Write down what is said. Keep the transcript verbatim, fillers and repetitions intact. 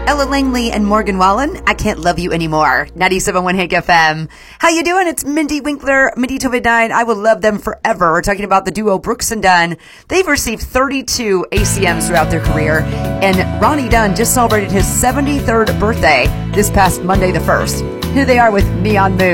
Ella Langley and Morgan Wallen, I Can't Love You Anymore. ninety-seven point one Hank F M. How you doing? It's Mindy Winkler, Mindy Tovid nine. I will love them forever. We're talking about the duo Brooks and Dunn. They've received thirty-two A C Ms throughout their career, and Ronnie Dunn just celebrated his seventy-third birthday this past Monday the first. Here they are with Neon Moon.